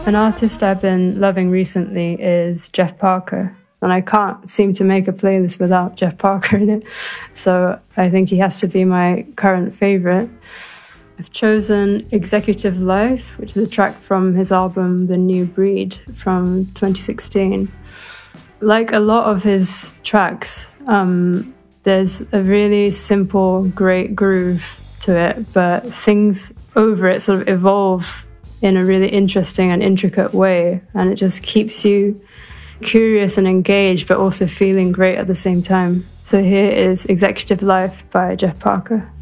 An artist I've been loving recently is Jeff Parker, and I can't seem to make a playlist without Jeff Parker in it, so I think he has to be my current favourite. I've chosen Executive Life, which is a track from his album The New Breed from 2016. Like a lot of his tracks, there's a really simple, great groove to it, but things over it sort of evolve in a really interesting and intricate way, and it just keeps you curious and engaged, but also feeling great at the same time. So here is Executive Life by Jeff Parker.